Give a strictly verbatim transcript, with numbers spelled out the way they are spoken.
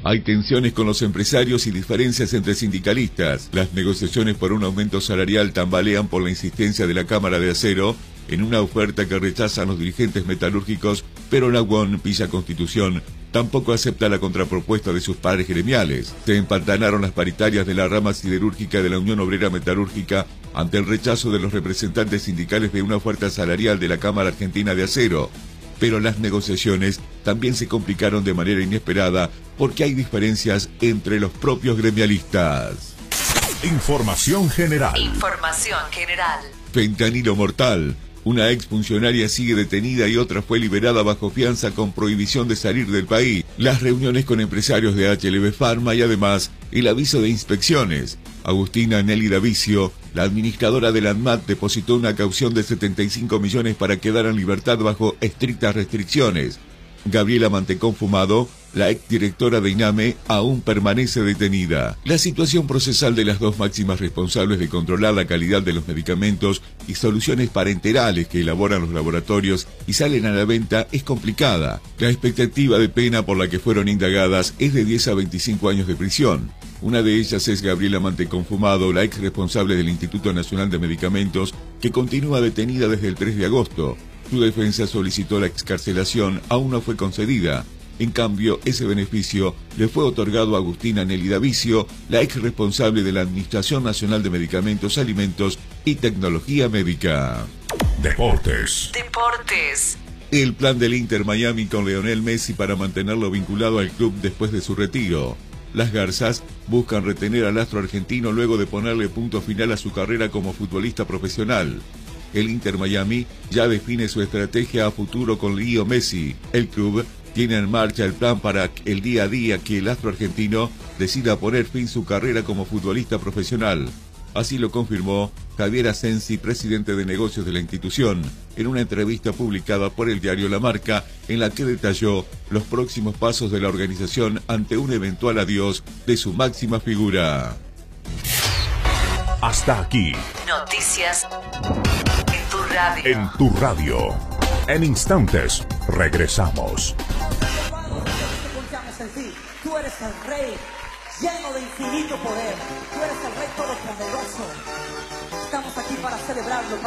Hay tensiones con los empresarios y diferencias entre sindicalistas. Las negociaciones por un aumento salarial tambalean por la insistencia de la Cámara de Acero en una oferta que rechazan los dirigentes metalúrgicos, pero la U O N, Villa Constitución, tampoco acepta la contrapropuesta de sus pares gremiales. Se empantanaron las paritarias de la rama siderúrgica de la Unión Obrera Metalúrgica ante el rechazo de los representantes sindicales de una oferta salarial de la Cámara Argentina de Acero. Pero las negociaciones también se complicaron de manera inesperada porque hay diferencias entre los propios gremialistas. Información general. Información general. Fentanilo mortal. Una exfuncionaria sigue detenida y otra fue liberada bajo fianza con prohibición de salir del país. Las reuniones con empresarios de H L B Pharma y además el aviso de inspecciones. Agustina Nelly Davicio, la administradora del ANMAT, depositó una caución de setenta y cinco millones para quedar en libertad bajo estrictas restricciones. Gabriela Mantecón Fumado, la exdirectora de INAME, aún permanece detenida. La situación procesal de las dos máximas responsables de controlar la calidad de los medicamentos y soluciones parenterales que elaboran los laboratorios y salen a la venta es complicada. La expectativa de pena por la que fueron indagadas es de diez a veinticinco años de prisión. Una de ellas es Gabriela Mantecón Fumado, la ex responsable del Instituto Nacional de Medicamentos, que continúa detenida desde el tres de agosto. Su defensa solicitó la excarcelación, aún no fue concedida. En cambio, ese beneficio le fue otorgado a Agustina Nelly Davicio, la ex responsable de la Administración Nacional de Medicamentos, Alimentos y Tecnología Médica. Deportes. Deportes. El plan del Inter Miami con Lionel Messi para mantenerlo vinculado al club después de su retiro. Las Garzas buscan retener al astro argentino luego de ponerle punto final a su carrera como futbolista profesional. El Inter Miami ya define su estrategia a futuro con Leo Messi. El club tiene en marcha el plan para el día a día que el astro argentino decida poner fin a su carrera como futbolista profesional. Así lo confirmó Javier Asensi, presidente de negocios de la institución, en una entrevista publicada por el diario La Marca, en la que detalló los próximos pasos de la organización ante un eventual adiós de su máxima figura. Hasta aquí. Noticias en tu radio. En tu radio. En instantes, regresamos. Confiamos en ti. Tú eres el Rey, lleno de infinito poder. Tú eres el Rey todopoderoso. Estamos aquí para celebrarlo.